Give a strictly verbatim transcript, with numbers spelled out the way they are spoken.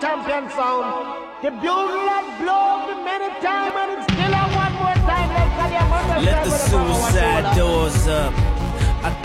champion sound. The bugle had blown many times and it's still a one more time. Let's Let the suicide doors up.